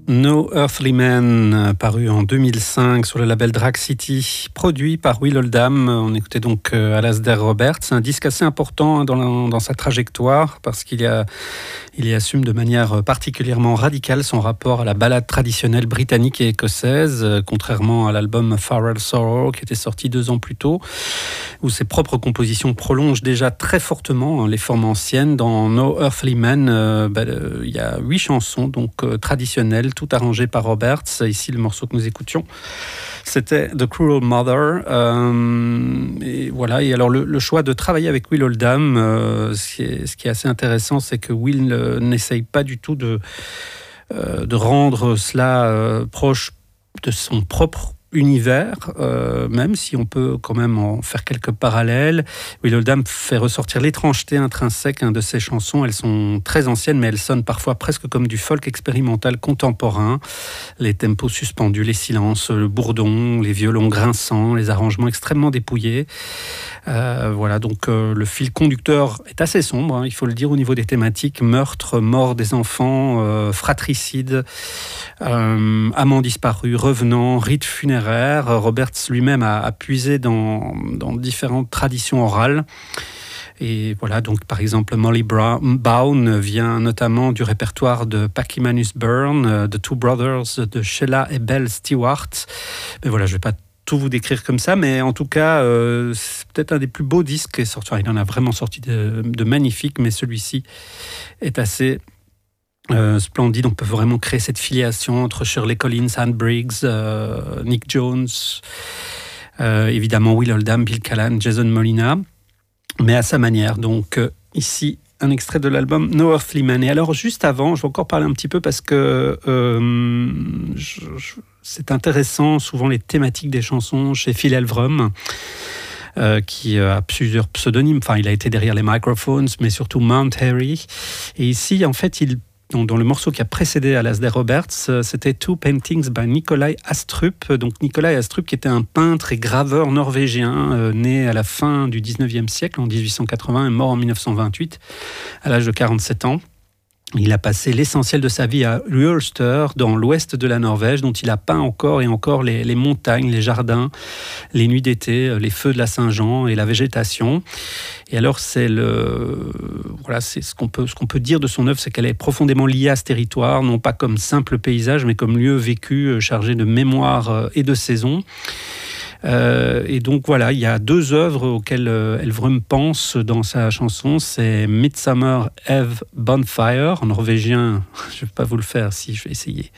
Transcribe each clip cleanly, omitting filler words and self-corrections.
No Earthly Man, paru en 2005 sur le label Drag City, produit par Will Oldham. On écoutait donc Alasdair Roberts, un disque assez important dans sa trajectoire parce qu'il y assume de manière particulièrement radicale son rapport à la ballade traditionnelle britannique et écossaise, contrairement à l'album Farewell Sorrow qui était sorti 2 ans plus tôt, où ses propres compositions prolongent déjà très fortement les formes anciennes. Dans No Earthly Man, il y a 8 chansons donc traditionnelles, tout arrangé par Roberts. Ici, le morceau que nous écoutions, c'était The Cruel Mother. Et voilà. Et alors, le choix de travailler avec Will Oldham, ce qui est assez intéressant, c'est que Will n'essaye pas du tout de rendre cela proche de son propre univers, même si on peut quand même en faire quelques parallèles. Will Oldham fait ressortir l'étrangeté intrinsèque de ses chansons. Elles sont très anciennes, mais elles sonnent parfois presque comme du folk expérimental contemporain. Les tempos suspendus, les silences, le bourdon, les violons grinçants, les arrangements extrêmement dépouillés. Voilà, donc le fil conducteur est assez sombre, il faut le dire, au niveau des thématiques: meurtre, mort des enfants, fratricide, amants disparus, revenants, rites funéraires. Roberts lui-même a puisé dans différentes traditions orales. Et voilà, donc par exemple, Molly Brown vient notamment du répertoire de Pachymanus Burn, The Two Brothers de Sheila et Belle Stewart. Mais voilà, je ne vais pas tout vous décrire comme ça, mais en tout cas, c'est peut-être un des plus beaux disques qui est sorti. Il en a vraiment sorti de magnifiques, mais celui-ci est assez splendide. On peut vraiment créer cette filiation entre Shirley Collins, Anne Briggs, Nick Jones, évidemment Will Oldham, Bill Callan, Jason Molina, mais à sa manière. Donc ici, un extrait de l'album No Earthly Man. Et alors, juste avant, je vais encore parler un petit peu parce que c'est intéressant, souvent les thématiques des chansons chez Phil Elverum, qui a plusieurs pseudonymes. Enfin, il a été derrière les Microphones, mais surtout Mount Airy. Et ici, en fait, dans le morceau qui a précédé Alasdair Roberts, c'était Two Paintings by Nikolai Astrup. Donc Nikolai Astrup, qui était un peintre et graveur norvégien, né à la fin du 19e siècle, en 1880, et mort en 1928, à l'âge de 47 ans. Il a passé l'essentiel de sa vie à Ulster, dans l'ouest de la Norvège, dont il a peint encore et encore les montagnes, les jardins, les nuits d'été, les feux de la Saint-Jean et la végétation. Et alors, c'est ce qu'on peut dire de son œuvre, c'est qu'elle est profondément liée à ce territoire, non pas comme simple paysage, mais comme lieu vécu, chargé de mémoire et de saison. Et donc voilà, il y a 2 œuvres auxquelles Elverum pense dans sa chanson. C'est Midsummer Eve Bonfire, en norvégien, je ne vais pas vous le faire si je vais essayer,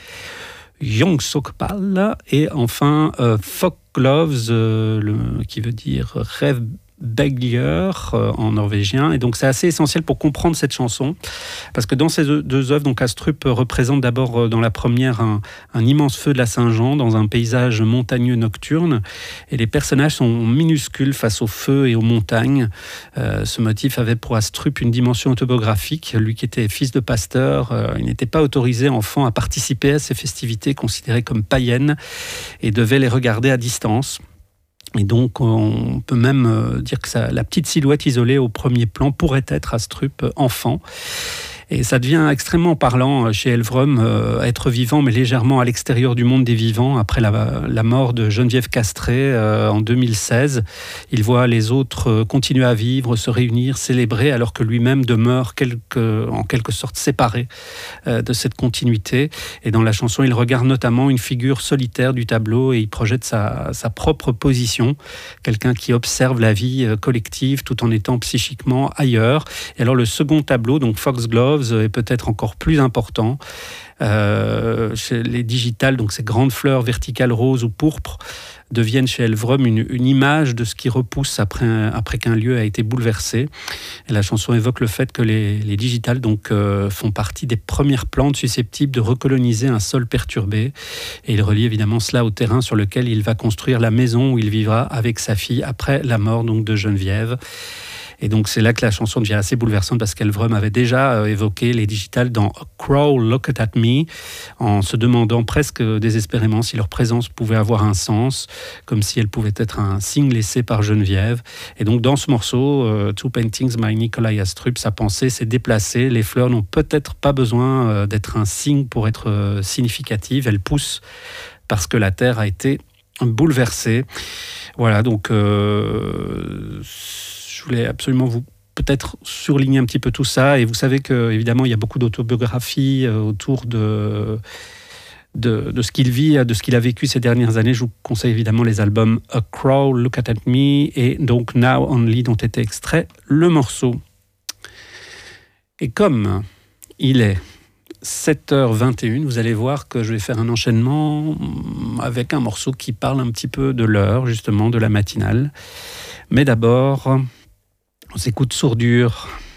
Yongsokpal, et enfin Folkloves, qui veut dire rêve Begler en norvégien. Et donc c'est assez essentiel pour comprendre cette chanson, parce que dans ces 2 œuvres, donc Astrup représente d'abord dans la première un immense feu de la Saint-Jean dans un paysage montagneux nocturne, et les personnages sont minuscules face au feu et aux montagnes. Ce motif avait pour Astrup une dimension autobiographique. Lui qui était fils de pasteur, il n'était pas autorisé enfant à participer à ces festivités considérées comme païennes et devait les regarder à distance. Et donc, on peut même dire que la petite silhouette isolée au premier plan pourrait être Astrup enfant. Et ça devient extrêmement parlant chez Elverum, être vivant mais légèrement à l'extérieur du monde des vivants. Après la mort de Geneviève Castré en 2016, il voit les autres continuer à vivre, se réunir, célébrer, alors que lui-même demeure en quelque sorte séparé de cette continuité. Et dans la chanson, il regarde notamment une figure solitaire du tableau et il projette sa propre position, quelqu'un qui observe la vie collective tout en étant psychiquement ailleurs. Et alors le second tableau, donc Foxgloves, est peut-être encore plus important. Chez les digitales, donc ces grandes fleurs verticales roses ou pourpres, deviennent chez Elverum une image de ce qui repousse après qu'un lieu a été bouleversé. Et la chanson évoque le fait que les digitales donc, font partie des premières plantes susceptibles de recoloniser un sol perturbé. Et il relie évidemment cela au terrain sur lequel il va construire la maison où il vivra avec sa fille après la mort donc, de Geneviève. Et donc c'est là que la chanson devient assez bouleversante parce qu'Elvrum avait déjà évoqué les Digitals dans A Crow Looked at Me, en se demandant presque désespérément si leur présence pouvait avoir un sens, comme si elle pouvait être un signe laissé par Geneviève. Et donc dans ce morceau, Two Paintings by Nikolai Astrup, sa pensée s'est déplacée. Les fleurs n'ont peut-être pas besoin d'être un signe pour être significatives. Elles poussent parce que la terre a été bouleversée. Voilà, donc je voulais absolument vous peut-être surligner un petit peu tout ça. Et vous savez qu'évidemment, il y a beaucoup d'autobiographies autour de ce qu'il vit, de ce qu'il a vécu ces dernières années. Je vous conseille évidemment les albums A Crow, Look at Me et donc Now Only, dont était extrait le morceau. Et comme il est 7h21, vous allez voir que je vais faire un enchaînement avec un morceau qui parle un petit peu de l'heure, justement, de la matinale. Mais d'abord, on s'écoute Sourdure.